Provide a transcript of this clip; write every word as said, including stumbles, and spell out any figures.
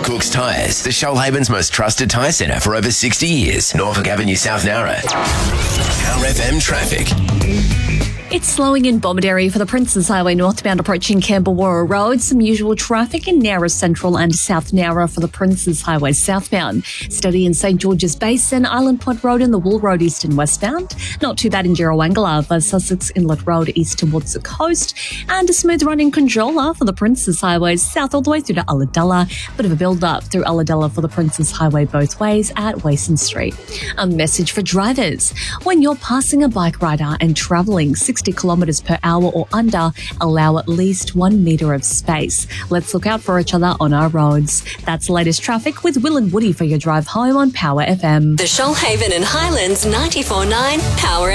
Cook's Tyres, the Shoalhaven's most trusted tyre centre for over sixty years. Norfolk Avenue, South Nowra. Power F M traffic. It's slowing in Bomaderry for the Princes Highway northbound approaching Camberwara Road. Some usual traffic in Nowra Central and South Nowra for the Princes Highway southbound. Steady in St George's Basin, Island Point Road and the Wool Road east and westbound. Not too bad in Jerrawangala for Sussex Inlet Road east towards the coast. And a smooth run in Conjola for the Princes Highway south all the way through to Ulladulla. Bit of a build-up through Ulladulla for the Princes Highway both ways at Wason Street. A message for drivers. When you're passing a bike rider and travelling sixty kilometres per hour or under, allow at least one metre of space. Let's look out for each other on our roads. That's the latest traffic with Will and Woody for your drive home on Power F M. The Shoalhaven and Highlands ninety-four point nine Power